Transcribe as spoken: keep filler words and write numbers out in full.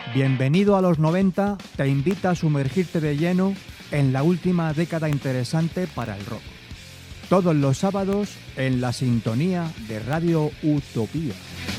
Bienvenido a los noventa te invita a sumergirte de lleno en la última década interesante para el rock. Todos los sábados en la sintonía de Radio Utopía.